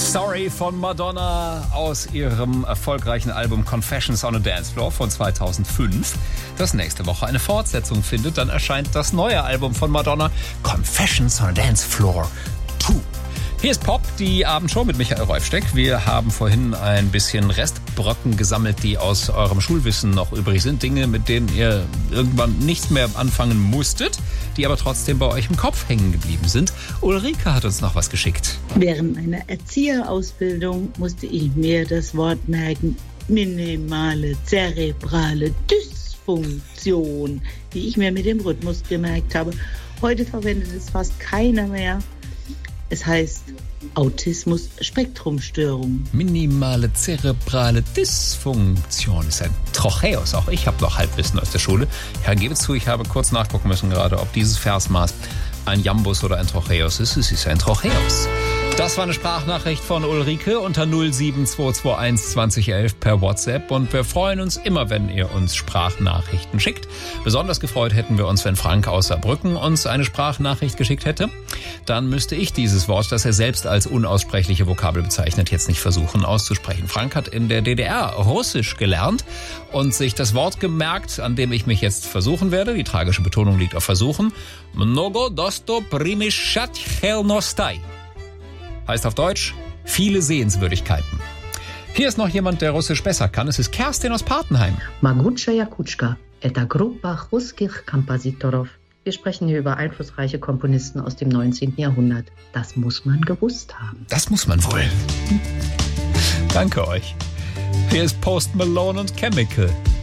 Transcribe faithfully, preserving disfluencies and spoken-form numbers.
Sorry von Madonna aus ihrem erfolgreichen Album Confessions on a Dance Floor von zweitausendfünf, das nächste Woche eine Fortsetzung findet. Dann erscheint das neue Album von Madonna, Confessions on a Dance Floor zwei. Hier ist Pop, die Abendshow mit Michael Reufsteck. Wir haben vorhin ein bisschen Restbrocken gesammelt, die aus eurem Schulwissen noch übrig sind. Dinge, mit denen ihr irgendwann nichts mehr anfangen musstet, die aber trotzdem bei euch im Kopf hängen geblieben sind. Ulrike hat uns noch was geschickt. Während meiner Erzieherausbildung musste ich mir das Wort merken, minimale zerebrale Dysfunktion, die ich mir mit dem Rhythmus gemerkt habe. Heute verwendet es fast keiner mehr. Es heißt Autismus-Spektrumstörung. Minimale zerebrale Dysfunktion ist ein Trocheus. Auch ich habe noch Halbwissen aus der Schule. Ja, gebe zu, ich habe kurz nachgucken müssen gerade, ob dieses Versmaß ein Jambus oder ein Trocheus ist. Es ist ein Trocheus. Das war eine Sprachnachricht von Ulrike unter null sieben zwei zwei eins zwanzig elf per WhatsApp. Und wir freuen uns immer, wenn ihr uns Sprachnachrichten schickt. Besonders gefreut hätten wir uns, wenn Frank aus Saarbrücken uns eine Sprachnachricht geschickt hätte. Dann müsste ich dieses Wort, das er selbst als unaussprechliche Vokabel bezeichnet, jetzt nicht versuchen auszusprechen. Frank hat in der D D R Russisch gelernt und sich das Wort gemerkt, an dem ich mich jetzt versuchen werde. Die tragische Betonung liegt auf Versuchen. Mnogo dosto primishchat helnostai. Heißt auf Deutsch, viele Sehenswürdigkeiten. Hier ist noch jemand, der Russisch besser kann. Es ist Kerstin aus Patenheim. Могучая кучка. Это группа русских композиторов. Wir sprechen hier über einflussreiche Komponisten aus dem neunzehnten Jahrhundert. Das muss man gewusst haben. Das muss man wohl. Danke euch. Hier ist Post Malone und Chemical.